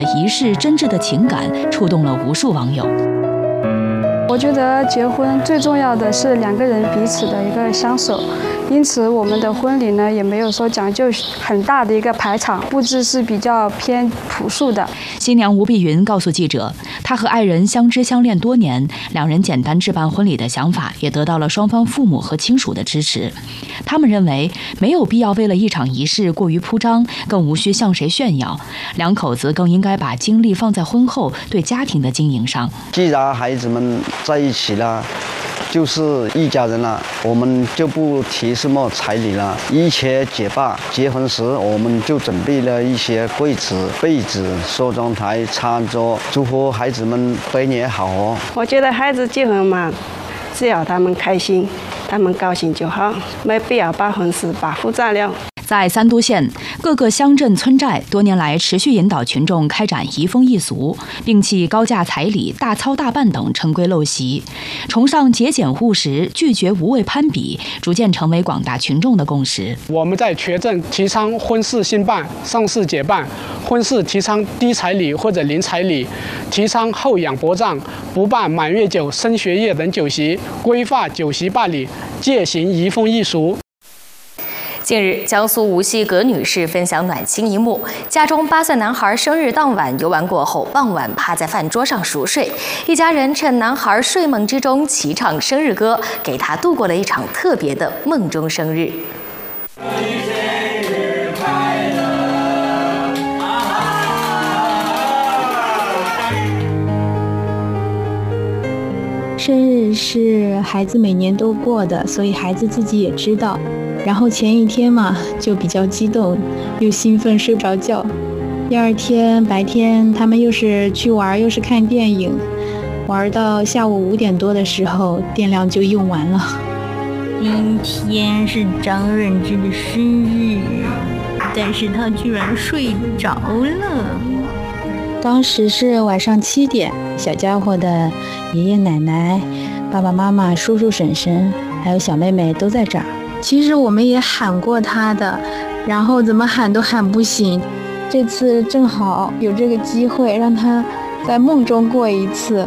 仪式真挚的情感触动了无数网友。 我觉得结婚最重要的是两个人彼此的一个相守，因此我们的婚礼呢也没有说讲究很大的一个排场，布置是比较偏朴素的。 新娘吴碧云告诉记者，她和爱人相知相恋多年，两人简单置办婚礼的想法也得到了双方父母和亲属的支持。他们认为没有必要为了一场仪式过于铺张，更无需向谁炫耀，两口子更应该把精力放在婚后对家庭的经营上。 既然孩子们在一起了，就是一家人了，我们就不提什么彩礼了，一切结罢。结婚时我们就准备了一些柜子、被子、梳妆台、餐桌，祝福孩子们百年好合。 我觉得孩子结婚嘛，只要他们开心，他们高兴就好，没必要把婚事把复杂了。 在三都县各个乡镇村寨，多年来持续引导群众开展移风易俗，摒弃高价彩礼、大操大办等陈规陋习，崇尚节俭务实，拒绝无谓攀比，逐渐成为广大群众的共识。 我们在全镇提倡婚事兴办、丧事解办，婚事提倡低彩礼或者零彩礼，提倡厚养薄葬，不办满月酒、升学宴等酒席，规范酒席办理，戒行移风易俗。 近日，江苏无锡葛女士分享暖心一幕：家中8岁男孩生日当晚游玩过后，傍晚趴在饭桌上熟睡，一家人趁男孩睡梦之中齐唱生日歌，给他度过了一场特别的梦中生日。 生日是孩子每年都过的，所以孩子自己也知道。然后前一天嘛，就比较激动，又兴奋，睡不着觉。第二天白天，他们又是去玩，又是看电影，玩到下午5点多的时候，电量就用完了。 今天是张润之的生日，但是他居然睡着了。 当时是晚上7点，小家伙的爷爷奶奶、爸爸妈妈、叔叔婶婶还有小妹妹都在这儿。其实我们也喊过他的，然后怎么喊都喊不醒。这次正好有这个机会，让他在梦中过一次。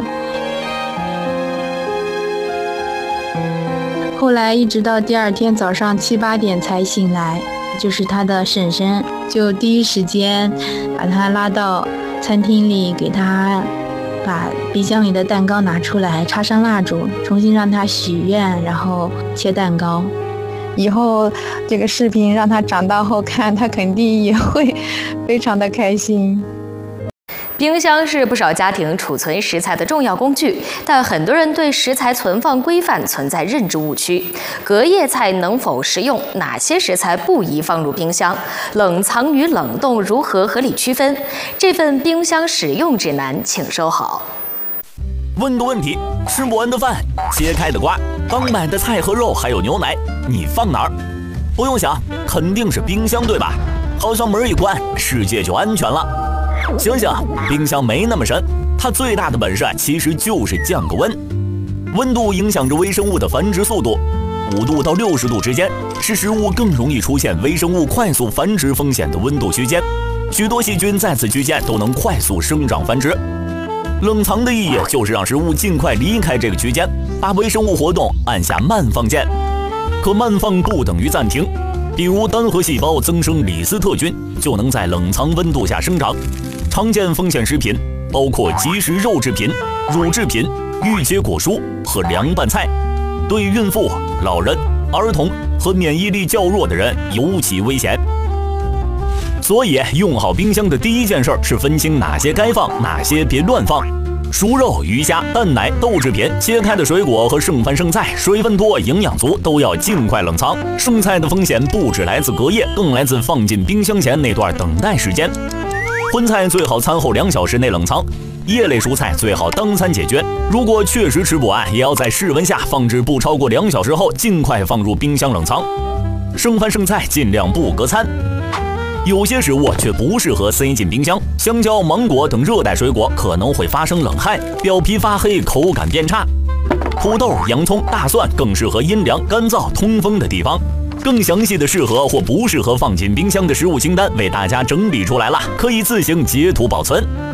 后来一直到第二天早上7、8点才醒来，就是他的婶婶就第一时间把他拉到餐厅里，给他把冰箱里的蛋糕拿出来，插上蜡烛，重新让他许愿，然后切蛋糕。以后这个视频让他长大后看，他肯定也会非常的开心。 冰箱是不少家庭储存食材的重要工具，但很多人对食材存放规范存在认知误区。隔夜菜能否食用？哪些食材不宜放入冰箱？冷藏与冷冻如何合理区分？这份冰箱使用指南请收好。 问个问题：吃不完的饭、切开的瓜、刚买的菜和肉还有牛奶，你放哪儿？不用想，肯定是冰箱，对吧？好像门一关，世界就安全了。醒醒，冰箱没那么神，它最大的本事其实就是降个温。温度影响着微生物的繁殖速度，5度到60度之间是食物更容易出现微生物快速繁殖风险的温度区间，许多细菌在此区间都能快速生长繁殖。冷藏的意义就是让食物尽快离开这个区间，把微生物活动按下慢放键。可慢放不等于暂停，比如单核细胞增生李斯特菌就能在冷藏温度下生长。常见风险食品包括即食肉制品、乳制品、预切果蔬和凉拌菜，对孕妇、老人、儿童和免疫力较弱的人尤其危险。所以用好冰箱的第一件事是分清哪些该放，哪些别乱放。熟肉、鱼虾、蛋奶、豆制品、切开的水果和剩饭剩菜，水分多、营养足，都要尽快冷藏。剩菜的风险不只来自隔夜，更来自放进冰箱前那段等待时间。荤菜最好餐后2小时内冷藏，叶类蔬菜最好当餐解决。如果确实吃不完，也要在室温下放置不超过2小时后，尽快放入冰箱冷藏。剩饭剩菜尽量不隔餐。有些食物却不适合塞进冰箱，香蕉、芒果等热带水果可能会发生冷害，表皮发黑，口感变差。土豆、洋葱、大蒜更适合阴凉、干燥、通风的地方。 更详细的适合或不适合放进冰箱的食物清单为大家整理出来了，可以自行截图保存。